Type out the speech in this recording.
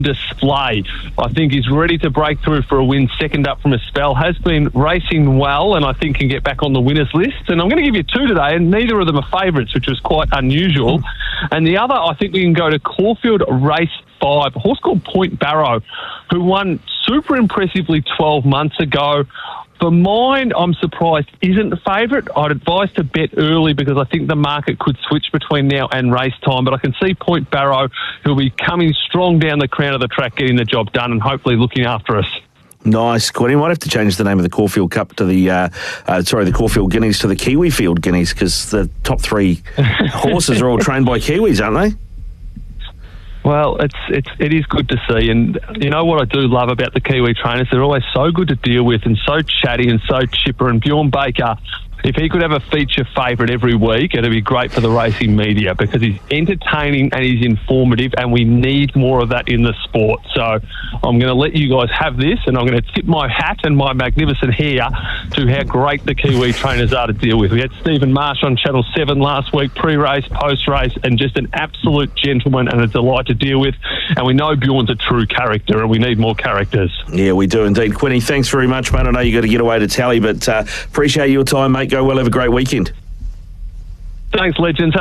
display. I think he's ready to break through for a win, second up from a spell, has been racing well, and I think can get back on the winners list. And I'm going to give you two today, and neither of them are favourites, which was quite unusual. And the other, I think we can go to Caulfield Race 5, a horse called Point Barrow, who won super impressively 12 months ago. For mine, I'm surprised isn't the favourite. I'd advise to bet early because I think the market could switch between now and race time. But I can see Point Barrow, who'll be coming strong down the crown of the track, getting the job done and hopefully looking after us. Nice, Quinny. Might have to change the name of the Caulfield Cup to the Caulfield Guineas to the Kiwifield Guineas, because the top three horses are all trained by Kiwis, aren't they? Well, it is good to see, and you know what I do love about the Kiwi trainers? They're always so good to deal with and so chatty and so chipper. And Bjorn Baker, if he could have a feature favourite every week, it'd be great for the racing media because he's entertaining and he's informative, and we need more of that in the sport. So I'm going to let you guys have this, and I'm going to tip my hat and my magnificent hair to how great the Kiwi trainers are to deal with. We had Stephen Marsh on Channel 7 last week, pre-race, post-race, and just an absolute gentleman and a delight to deal with. And we know Bjorn's a true character, and we need more characters. Yeah, we do indeed. Quinny, thanks very much, mate. I know you got to get away to Tally, but appreciate your time, mate. Go well. Have a great weekend. Thanks, legends.